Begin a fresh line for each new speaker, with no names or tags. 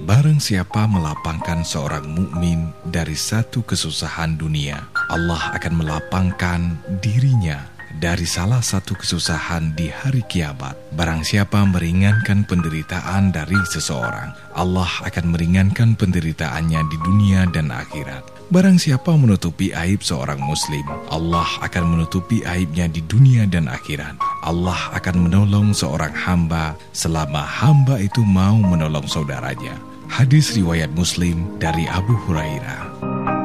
Barang siapa melapangkan seorang mukmin dari satu kesusahan dunia, Allah akan melapangkan dirinya dari salah satu kesusahan di hari kiamat. Barang siapa meringankan penderitaan dari seseorang, Allah akan meringankan penderitaannya di dunia dan akhirat. Barang siapa menutupi aib seorang muslim, Allah akan menutupi aibnya di dunia dan akhirat. Allah akan menolong seorang hamba selama hamba itu mau menolong saudaranya. Hadis riwayat Muslim dari Abu Hurairah.